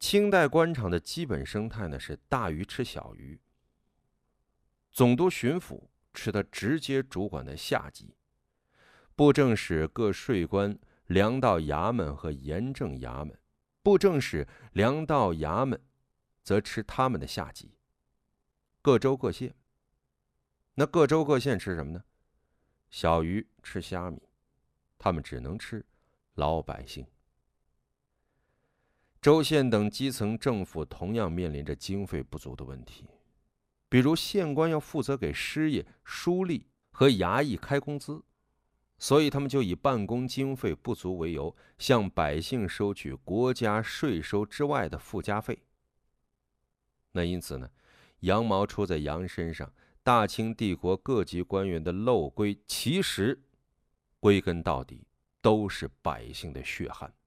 清代官场的基本生态呢是大鱼吃小鱼，总督巡抚吃他直接主管的下级，布政使各税官、粮道衙门和盐政衙门，布政使、粮道衙门则吃他们的下级。各州各县，那各州各县吃什么呢？小鱼吃虾米，他们只能吃老百姓。州县等基层政府同样面临着经费不足的问题，比如县官要负责给师爷、书吏和衙役开工资，所以他们就以办公经费不足为由，向百姓收取国家税收之外的附加费。那因此呢，羊毛出在羊身上，大清帝国各级官员的漏规，其实归根到底都是百姓的血汗。